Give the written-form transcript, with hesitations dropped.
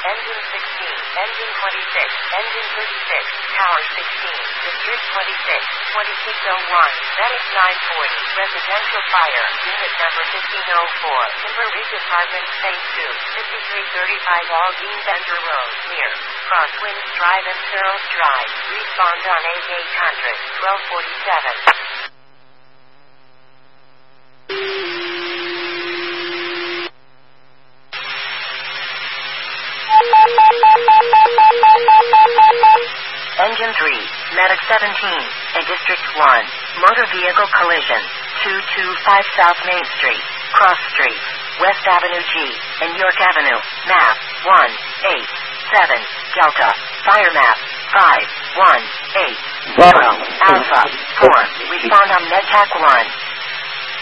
Engine 16, Engine 26, Engine 36, Tower 16, District 26, 2601, Medic 940, Residential Fire, Unit number 1504, Timber Ridge Apartment, Phase 2, 5335 Aldine Bender Road, near Crosswinds Drive and Searles Drive. Respond on 8800, 1247. Engine 3, Medic 17, and District 1, Motor Vehicle Collision, 225 South Main Street, Cross Street, West Avenue G, and York Avenue, map 187, Delta, fire map 5180, Alpha 4, respond on MedTac 1.